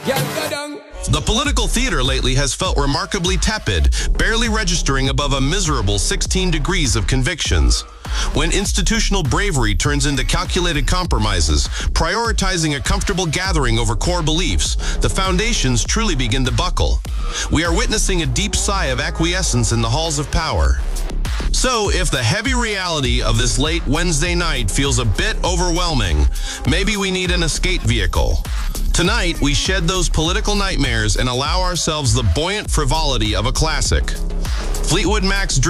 The political theater lately has felt remarkably tepid, barely registering above a miserable 16 degrees of convictions. When institutional bravery turns into calculated compromises, prioritizing a comfortable gathering over core beliefs, the foundations truly begin to buckle. We are witnessing a deep sigh of acquiescence in the halls of power. So, if the heavy reality of this late Wednesday night feels a bit overwhelming, maybe we need an escape vehicle. Tonight, we shed those political nightmares and allow ourselves the buoyant frivolity of a classic. Fleetwood Mac's